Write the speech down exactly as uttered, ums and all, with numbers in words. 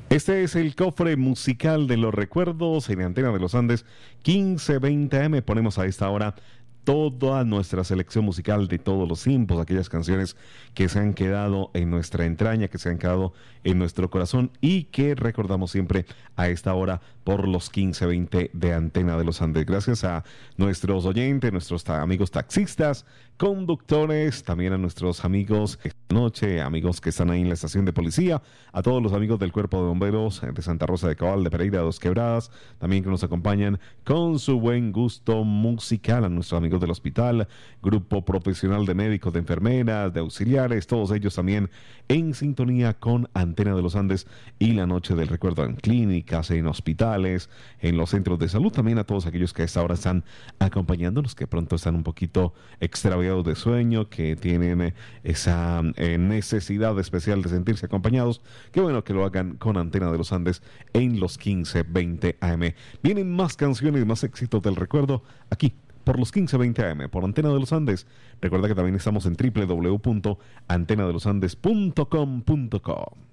Este es el cofre musical de los recuerdos en Antena de los Andes, quince veinte A M. Ponemos a esta hora toda nuestra selección musical de todos los tiempos, aquellas canciones que se han quedado en nuestra entraña, que se han quedado en nuestro corazón y que recordamos siempre a esta hora por los quince veinte de Antena de los Andes. Gracias a nuestros oyentes, nuestros ta- amigos taxistas, conductores, también a nuestros amigos esta noche, amigos que están ahí en la estación de policía, a todos los amigos del Cuerpo de Bomberos de Santa Rosa de Cabal, de Pereira, Dos Quebradas, también que nos acompañan con su buen gusto musical, a nuestros amigos del hospital, grupo profesional de médicos, de enfermeras, de auxiliares, todos ellos también en sintonía con Antena de los Andes y la noche del recuerdo en clínicas, en hospitales, en los centros de salud, también a todos aquellos que a esta hora están acompañándonos, que pronto están un poquito extraviados de sueño, que tienen eh, esa eh, necesidad especial de sentirse acompañados. Qué bueno que lo hagan con Antena de los Andes en los quince veinte A M. Vienen más canciones, más éxitos del recuerdo aquí por los quince veinte A M, por Antena de los Andes. Recuerda que también estamos en doble u doble u doble u punto antena de los andes punto com punto co.